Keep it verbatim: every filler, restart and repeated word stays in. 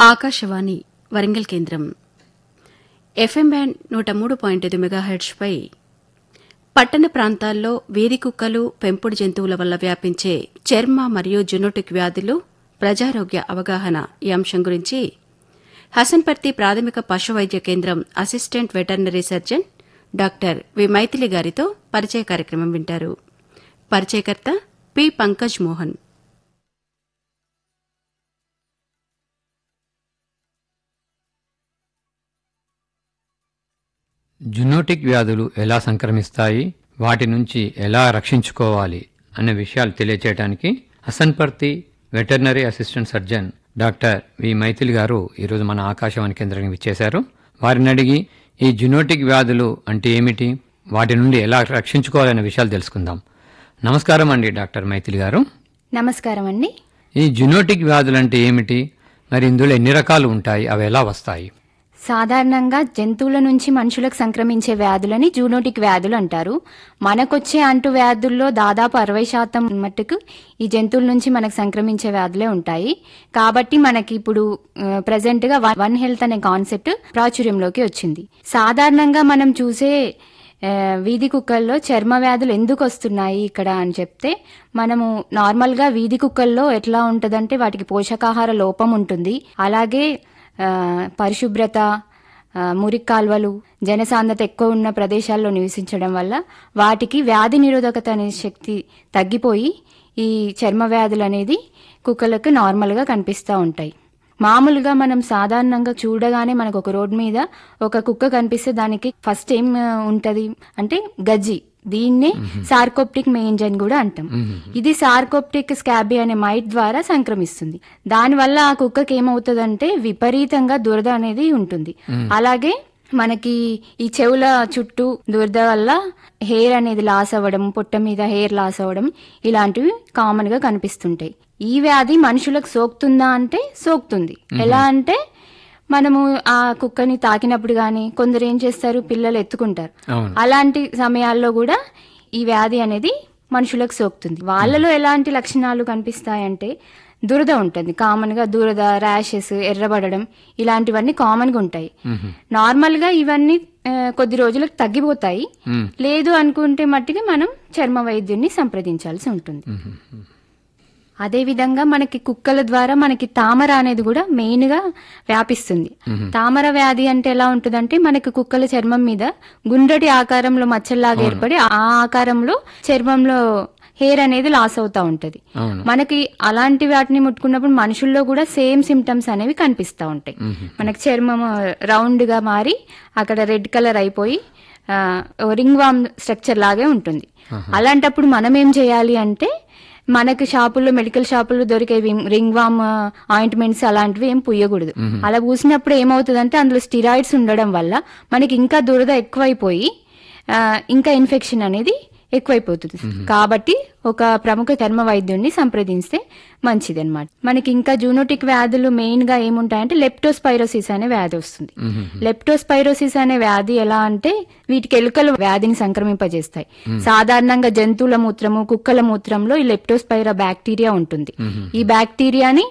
ఆకాశవాణి వరంగల్ కేంద్రం FM band నూట మూడు పాయింట్ ఐదు మెగాహెర్ట్జ్పై పట్టణ ప్రాంతాల్లో వీధి కుక్కలు పెంపుడు జంతువుల వల్ల వ్యాపించే చర్మ మరియు జునోటిక్ వ్యాధులు ప్రజారోగ్య అవగాహన ఈ అంశం గురించి హసన్పర్తి ప్రాథమిక పశు వైద్య కేంద్రం assistant veterinary surgeon doctor V Maithili గారితో పరిచయ కార్యక్రమం వింటారు. పరిచయకర్త పి పంకజ్ మోహన్. జునోటిక్ వ్యాధులు ఎలా సంక్రమిస్తాయి, వాటి నుంచి ఎలా రక్షించుకోవాలి అనే విషయాలు తెలియచేయడానికి Hasanparthy veterinary assistant surgeon doctor V Maithili గారు ఈరోజు మన ఆకాశవాణి కేంద్రానికి విచ్చేశారు. వారిని అడిగి ఈ జునోటిక్ వ్యాధులు అంటే ఏమిటి, వాటి నుండి ఎలా రక్షించుకోవాలనే విషయాలు తెలుసుకుందాం. నమస్కారం అండి డాక్టర్ మైథిలి గారు. నమస్కారం అండి. ఈ జునోటిక్ వ్యాధులు అంటే ఏమిటి, మరి ఇందులో ఎన్ని రకాలు ఉంటాయి, అవి ఎలా వస్తాయి? సాధారణంగా జంతువుల నుంచి మనుషులకు సంక్రమించే వ్యాధులని జూనోటిక్ వ్యాధులు అంటారు. మనకొచ్చే అంటు వ్యాధుల్లో దాదాపు అరవై శాతం మట్టుకు ఈ జంతువుల నుంచి మనకు సంక్రమించే వ్యాధులే ఉంటాయి. కాబట్టి మనకి ఇప్పుడు ప్రజెంట్ గా వన్ హెల్త్ అనే కాన్సెప్ట్ ప్రాచుర్యంలోకి వచ్చింది. సాధారణంగా మనం చూసే వీధి కుక్కల్లో చర్మ వ్యాధులు ఎందుకు వస్తున్నాయి ఇక్కడ అని చెప్తే, మనము నార్మల్ గా వీధి కుక్కల్లో ఎట్లా ఉంటదంటే వాటికి పోషకాహార లోపం ఉంటుంది. అలాగే పరిశుభ్రత, మురికి కాల్వలు, జనసాంద్రత ఎక్కువ ఉన్న ప్రదేశాల్లో నివసించడం వల్ల వాటికి వ్యాధి నిరోధకత అనే శక్తి తగ్గిపోయి ఈ చర్మ వ్యాధులు అనేది కుక్కలకు నార్మల్గా కనిపిస్తూ ఉంటాయి. మామూలుగా మనం సాధారణంగా చూడగానే మనకు ఒక రోడ్ మీద ఒక కుక్క కనిపిస్తే దానికి ఫస్ట్ ఏం ఉంటది అంటే గజ్జి. దీన్నే సార్కోప్టిక్ మెయిన్స్ అని కూడా అంటాం. ఇది సార్కోప్టిక్ స్కాబీ అనే మైట్ ద్వారా సంక్రమిస్తుంది. దానివల్ల ఆ కుక్కకి ఏమవుతుందంటే విపరీతంగా దురద అనేది ఉంటుంది. అలాగే మనకి ఈ చెవుల చుట్టూ దురద వల్ల హెయిర్ అనేది లాస్ అవ్వడం, పొట్ట మీద హెయిర్ లాస్ అవ్వడం ఇలాంటివి కామన్ గా కనిపిస్తుంటాయి. ఈ వ్యాధి మనుషులకు సోకుతుందా అంటే సోకుతుంది. ఎలా అంటే మనము ఆ కుక్కని తాకినప్పుడు గాని కొందరు ఏం చేస్తారు, పిల్లలు ఎత్తుకుంటారు. అలాంటి సమయాల్లో కూడా ఈ వ్యాధి అనేది మనుషులకు సోకుతుంది. వాళ్ళలో ఎలాంటి లక్షణాలు కనిపిస్తాయంటే దురద ఉంటుంది. కామన్ గా దురద, ర్యాషెస్, ఎర్రబడడం ఇలాంటివన్నీ కామన్ గా ఉంటాయి. నార్మల్ గా ఇవన్నీ కొద్ది రోజులకు తగ్గిపోతాయి. లేదు అనుకుంటే మట్టికి మనం చర్మ వైద్యుని సంప్రదించాల్సి ఉంటుంది. అదే విధంగా మనకి కుక్కల ద్వారా మనకి తామర అనేది కూడా మెయిన్ గా వ్యాపిస్తుంది. తామర వ్యాధి అంటే ఎలా ఉంటుందంటే మనకి కుక్కల చర్మం మీద గుండ్రటి ఆకారంలో మచ్చల్లాగా ఏర్పడి ఆ ఆకారంలో చర్మంలో హెయిర్ అనేది లాస్ అవుతా ఉంటది. మనకి అలాంటి వాటిని ముట్టుకున్నప్పుడు మనుషుల్లో కూడా సేమ్ సిమ్టమ్స్ అనేవి కనిపిస్తా ఉంటాయి. మనకి చర్మం రౌండ్ గా మారి అక్కడ రెడ్ కలర్ అయిపోయి రింగ్ వామ్ స్ట్రక్చర్ లాగే ఉంటుంది. అలాంటప్పుడు మనం ఏం చేయాలి అంటే మనకి షాపుల్లో, మెడికల్ షాపుల్లో దొరికే రింగ్ వామ్ ఆయింట్మెంట్స్ అలాంటివి ఏం పుయ్యకూడదు. అలా పూసినప్పుడు ఏమవుతుందంటే అందులో స్టిరాయిడ్స్ ఉండడం వల్ల మనకి ఇంకా దురద ఎక్కువైపోయి ఇంకా ఇన్ఫెక్షన్ అనేది ఎక్కువైపోతుంది. కాబట్టి ఒక ప్రముఖ చర్మ వైద్యుడిని సంప్రదిస్తే మంచిది అనమాట. మనకి ఇంకా జూనోటిక్ వ్యాధులు మెయిన్ గా ఏముంటాయంటే లెప్టోస్పైరోసిస్ అనే వ్యాధి వస్తుంది. లెప్టోస్పైరోసిస్ అనే వ్యాధి ఎలా అంటే వీటికి ఎలుకలు వ్యాధిని సంక్రమింపజేస్తాయి. సాధారణంగా జంతువుల మూత్రము, కుక్కల మూత్రంలో ఈ లెప్టోస్పైరా బ్యాక్టీరియా ఉంటుంది. ఈ బ్యాక్టీరియాని